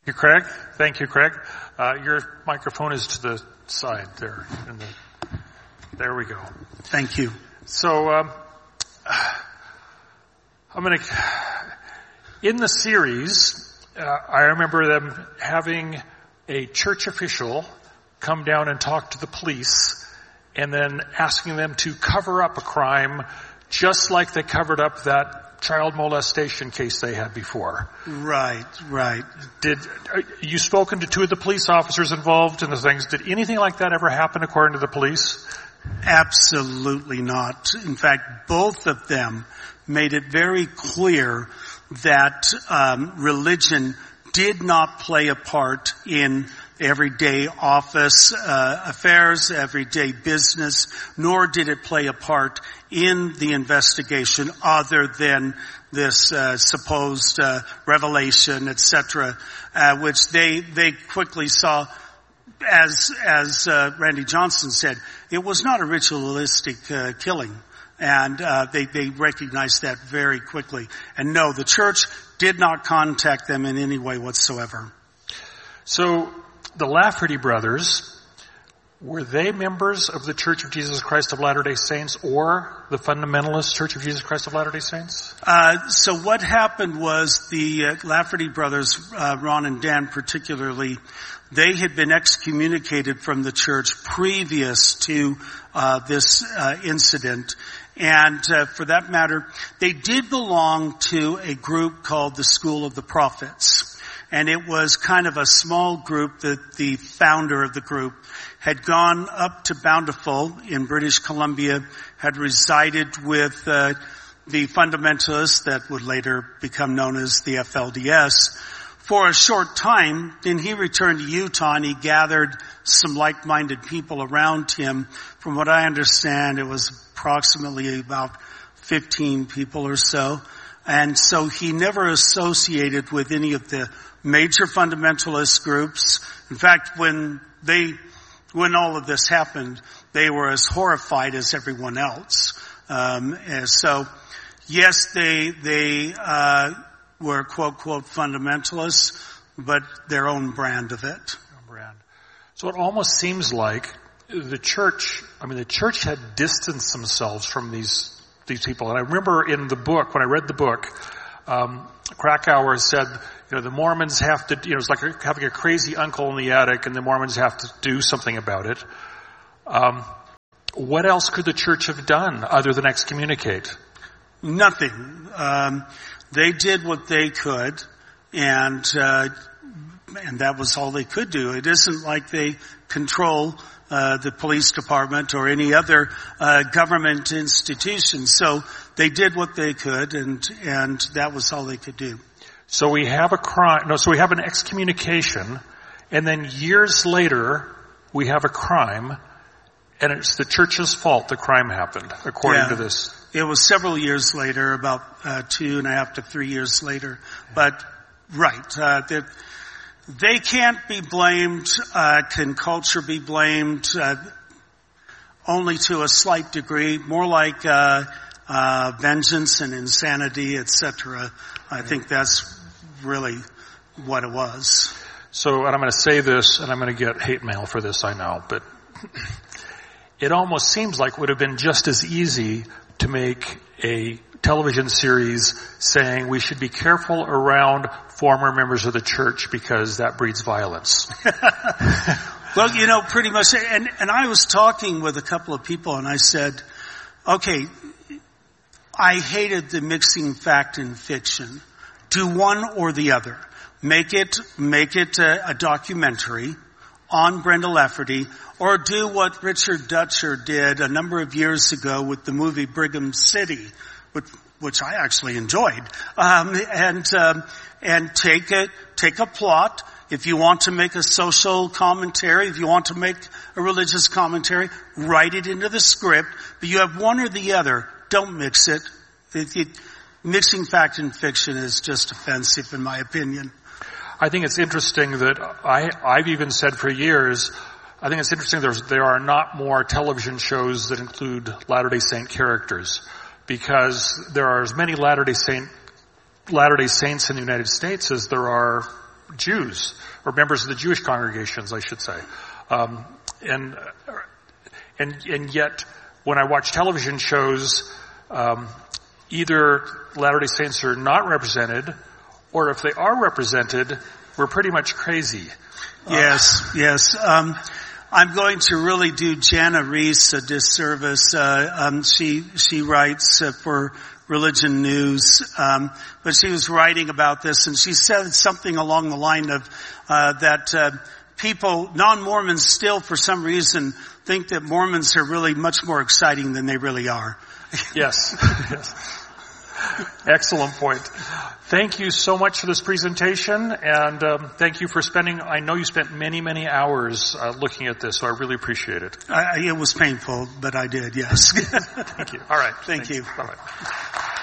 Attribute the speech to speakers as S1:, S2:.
S1: You, Craig? Thank you, Craig. Your microphone is to the side there. There we go.
S2: Thank you.
S1: So, in the series, I remember them having a church official come down and talk to the police and then asking them to cover up a crime just like they covered up that child molestation case they had before.
S2: Right.
S1: Did you spoken to two of the police officers involved in the things? Did anything like that ever happen according to the police?
S2: Absolutely not. In fact, both of them made it very clear that religion did not play a part in everyday office affairs, everyday business, nor did it play a part in the investigation other than this supposed revelation, etc., which they quickly saw. As Randy Johnson said, it was not a ritualistic killing, and they recognized that very quickly. And no, the church did not contact them in any way whatsoever.
S1: So the Lafferty brothers, were they members of the Church of Jesus Christ of Latter-day Saints or the Fundamentalist Church of Jesus Christ of Latter-day Saints?
S2: So what happened was the Lafferty brothers, Ron and Dan particularly, they had been excommunicated from the church previous to this incident. And for that matter, they did belong to a group called the School of the Prophets. And it was kind of a small group that the founder of the group had gone up to Bountiful in British Columbia, had resided with the fundamentalists that would later become known as the FLDS for a short time. Then he returned to Utah and he gathered some like-minded people around him. From what I understand, it was approximately about 15 people or so. And so he never associated with any of the major fundamentalist groups. In fact, when all of this happened, they were as horrified as everyone else. And so, yes, they were quote fundamentalists, but their own brand of it.
S1: So it almost seems like the church had distanced themselves from these people. And I remember in the book, when I read the book, Krakauer said, the Mormons have to, it's like having a crazy uncle in the attic and the Mormons have to do something about it. What else could the church have done other than excommunicate?
S2: Nothing. They did what they could, and that was all they could do. It isn't like they control the police department or any other government institution. So they did what they could, and that was all they could do.
S1: So we have so we have an excommunication, and then years later we have a crime, and it's the church's fault the crime happened, according to this.
S2: It was several years later, about 2.5 to 3 years later. But, right, they can't be blamed. Can culture be blamed? Only to a slight degree, more like vengeance and insanity, etc. I think that's really what it was.
S1: So, and I'm going to say this, and I'm going to get hate mail for this, I know, but it almost seems like it would have been just as easy to make a television series saying we should be careful around former members of the church because that breeds violence.
S2: Well, pretty much, and I was talking with a couple of people and I said, okay, I hated the mixing fact and fiction. Do one or the other. Make it a documentary on Brenda Lafferty, or do what Richard Dutcher did a number of years ago with the movie Brigham City, which I actually enjoyed. And take a plot. If you want to make a social commentary, if you want to make a religious commentary, write it into the script. But you have one or the other. Don't mix it. Mixing fact and fiction is just offensive, in my opinion.
S1: I think it's interesting that I've even said for years, I think it's interesting there are not more television shows that include Latter-day Saint characters, because there are as many Latter-day Saints in the United States as there are Jews, or members of the Jewish congregations, I should say. And yet, when I watch television shows, either Latter-day Saints are not represented, or if they are represented, we're pretty much crazy.
S2: Yes. I'm going to really do Jana Reese a disservice. She writes for Religion News, but she was writing about this, and she said something along the line of that people, non-Mormons, still for some reason think that Mormons are really much more exciting than they really are.
S1: Yes. Excellent point. Thank you so much for this presentation, and thank you for spending, I know you spent many, many hours looking at this, so I really appreciate it.
S2: It was painful, but I did, yes.
S1: Thank you. All right.
S2: Thank you.
S1: Bye-bye.